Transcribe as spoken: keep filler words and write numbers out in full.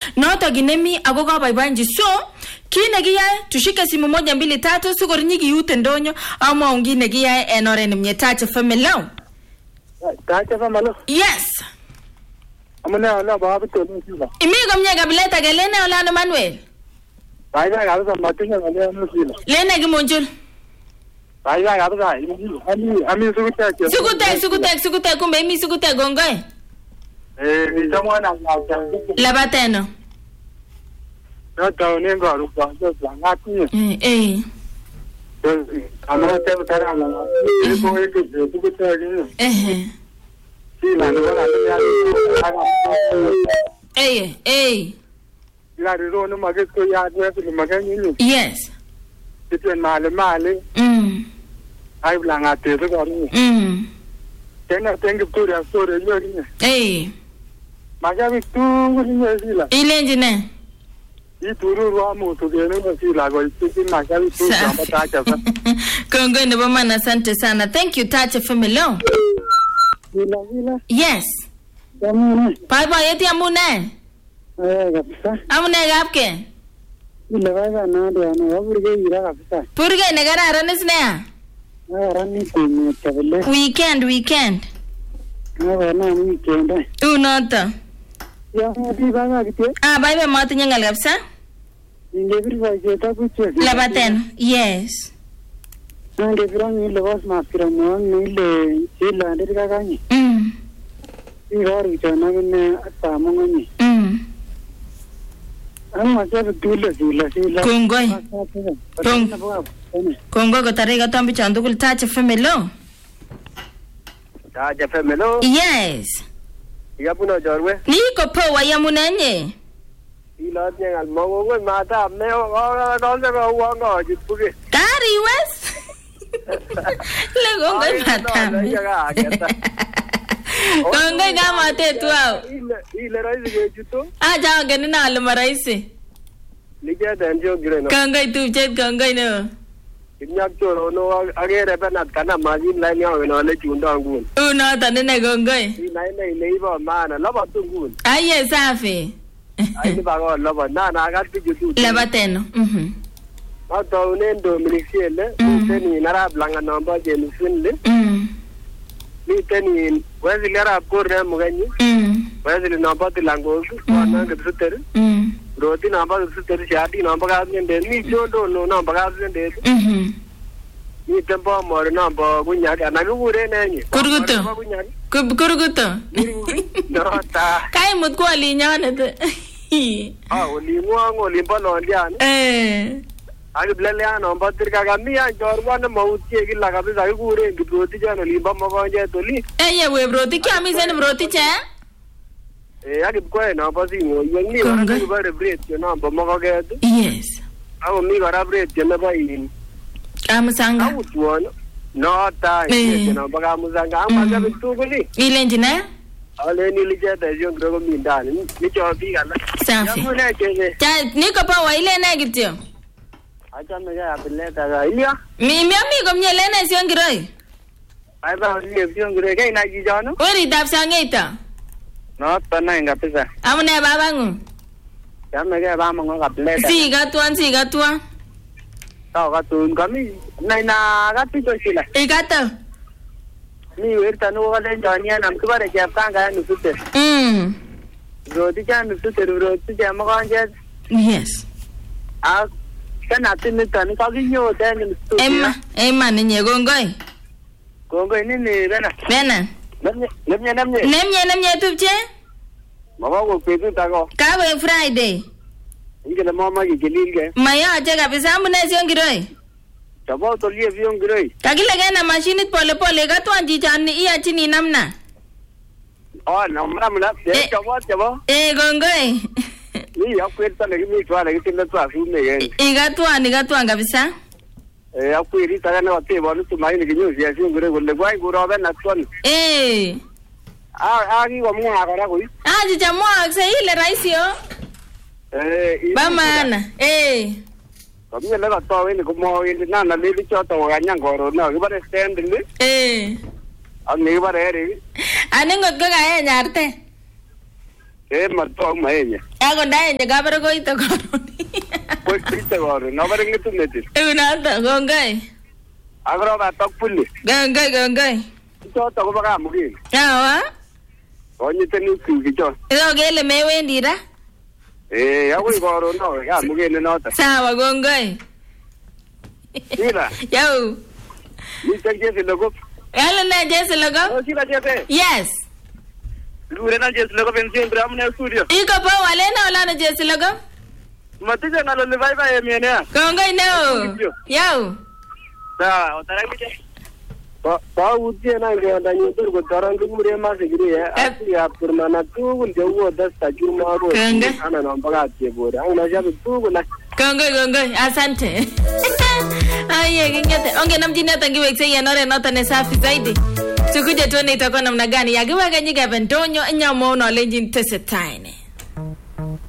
Noto ginemi ako kabaibanji. So, kine kiyae tushike simu moja mbili tatu sukuri nyiki yute ndonyo ama ungine kiyae enore ni mnyetache familo. Tache familo? Yes. Amune ala babi tolu sila. Imigo mnye gabileta gelene olano Manuel. Baiga kabisa matinya ngale musila. Lene gimonjul. Baiga kabisa ami ami sukute. Sukute sukute sukute kumbe imi sukute gongoe. Eh, nitamwana ngata. Labateno. Nota unengo rupa ndo ngati. Eh eh. Amana tebe tarala. Iko iko sukute ni. Eh. Sila ndo ngata. Eh eh. La ro no magesko ya dwe magani. Yes. Titwen male male. Mm. Ai blanga tebe ko ni. Mm. Tena tengi puri asore yo ni. Eh. Magabi tu ni sila. Ilenji ne. Ituru ro amu to gene no sila go iti magabi tu kama tacha sa. Kongo ne bama asante sana. Thank you Tacha Familo. Sila sila. Yes. Amune. Bye bye yeti amune. Eh kabisa. Amune gapke. Ile baba na ndio ana waburge ira kabisa. Purge ne gararan isne. Ah rani tini tabele. Weekend weekend. Ah na weekend. Unota. Ya mati baba kite. Ah bye bye matinye ngal kapsa. Ingeviri vaje takuche. Labaten. Yes. Nande birani ile was maskira mo ile sila ndir kakanye. Mm. Ingari chana ne atamo ngani. Mm. Amma sabe dule sila sila. Kongoi. Kongoi ko tarega tambi chandukul Tacha Familo. Tacha Familo. Yes. Yapuno jorwe. Niko poa ya munenye. Ila nyengal mongo mata me o donde go wango jipuge. Kari wes. Lego ngai mata. Kongoi kama tetu au. Ile ile raisi ge juto. Aja ngene na alma raisi. Lige danjo gireno. Kongoi tu chet kongoi no. Inyak choro no agere benat kana majin line ya no le chunda ngun. Uno tanene kongoi. Ina ina ile iba mana laba tungun. Aye safi. Ai ba go laba na na ga tu jutu. Laba teno. Mhm. Ato unendo milisele, teni narab langa namba je nusinle. Mhm. Ni teni wezi lara korre muganyi. Mhm. Wezi namba tilango wana gsuter. Mhm. Roti namba gsuter shadi namba ga ngende ni jondo no namba ga ngende. Mhm. Ni tempo mor namba gunya na gure nenye. Kurguto. Kurguto. No ta. Kai mut ko ali nyane te. Ah oli ngwango oli balo ndiane. Eh. Agi blele ana mbatir ka gamia jorwana mautie gila kabisa gure ngibroti jana limba magonje toli. Eh ye we broti kya mi sen broti cha? Eh agi ko na basi ngo yengi ora ku bare bread na mba magoge. Yes. Awo mi gara bread na ba yin. Amusanga. Awu tuona. No ta ye na ba amusanga amma ga bitu guli. Ilenji ne? Ale ni lije da yon grogo mi ndani. Ni cho bi gala. Safi. Yamune kenge. Cha niko pa wa ile na gitio. Acha me ga bileta ga ilia. Mi mi amigo mnyele na sio ngiroi. Ai ba ni sio ngire ga ina ji jano. Ori dab sangeita. No tana inga pesa. Amune babangu. Yame ga ba mango ga bileta. Si gatuan si gatua. Tao ga tun kami nai na ga tu sila. Igato. Ni werta no ga den jania nam kubare ja kanga nu sute. Mm. Roti ja nu sute roti ja ma ganje. Yes. A kana tin tan ka gi nyo den nu sute. Emma, Emma ni nyegongoi. Gongoi ni ni bena. Bena. Nemye nemye nemye. Nemye nemye tupche? Mama go petu ta go. Ka we Friday. Ingele mama gi gelilge. Maya aje kabisa amune sio ngiroi. Chabo to lie vion ngiroi. Kagile gena machine pole pole gatwan ji chani iya chini namna. Oh namna mna. Eh chabo chabo. Eh gongoi. Ni ya kweta le mi twala ki tinda twa fu me yen. Igatwan igatwan kabisa. Eh ya kwiri ta na wate bonu tu mai ni kinyo sia sio ngire golle gwai guro ben na twon. Eh. Ah ah gi go mwa ga ko. Ah ji chamo akse ile raisi yo. Eh. Ba mana. Eh. Kami le ga to ni ko mo ni na na le cho to ga nyang goro na ki bare stand ni. Eh. Ang ni bare ri. Ani ngot ko ga ya nyarte. Eh matok maenye. Ako ndaenye kabere koite karon. Koite karon, nabare ngitu metit. Unata gongay. Agro ba tok puli. Gongay gongay. Choto ko baka mugin. Yawa. Onyite ni kicho. Ito gele mewendi ra. Eh, agoi karon no, ya mugin noto. Sawa gongay. Sila. Yo. Ni tengje logo. Yalo na Jesse logo? Oh, sila jete. Yes. Lure na Jesse logo pension bram na studio. Iko pa wale na wala na Jesse logo? Matija na lo vai vai miene. Gongay no. Yo. Da, otara mije. Ba ba uje na ngenda nyoto ko tarangu mure ma segire ya. Asi ya permana tu ndio wo da staju ma ro. Ana na mbaga tebora. Ana jabu tu na. Gongay gongay asante. Aye ngingete. Onge namjini hata ngiwekse ya nore nota ne safi zaidi. Tukuje tuone itakuwa namna gani. Yagiwa ganyika bentonyo nyamo no lenjin tesetaine.